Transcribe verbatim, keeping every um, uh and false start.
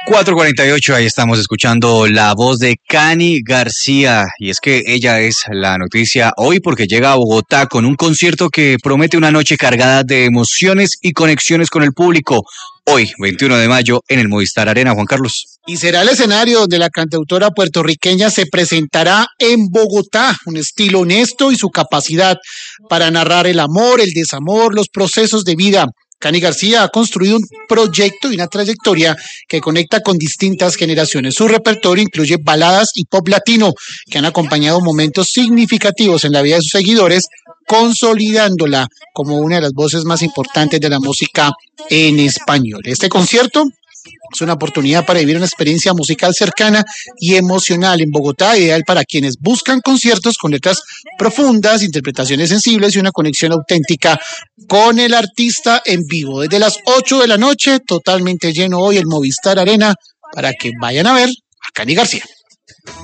cuatro cuarenta y ocho, ahí estamos escuchando la voz de Cani García, y es que ella es la noticia hoy porque llega a Bogotá con un concierto que promete una noche cargada de emociones y conexiones con el público. Hoy, veintiuno de mayo, en el Movistar Arena, Juan Carlos. Y será el escenario donde la cantautora puertorriqueña se presentará en Bogotá, un estilo honesto y su capacidad para narrar el amor, el desamor, los procesos de vida. Cani García ha construido un proyecto y una trayectoria que conecta con distintas generaciones. Su repertorio incluye baladas y pop latino que han acompañado momentos significativos en la vida de sus seguidores, consolidándola como una de las voces más importantes de la música en español. Este concierto es una oportunidad para vivir una experiencia musical cercana y emocional en Bogotá, ideal para quienes buscan conciertos con letras profundas, interpretaciones sensibles y una conexión auténtica con el artista en vivo. Desde las ocho de la noche, totalmente lleno hoy el Movistar Arena, para que vayan a ver a Cani García.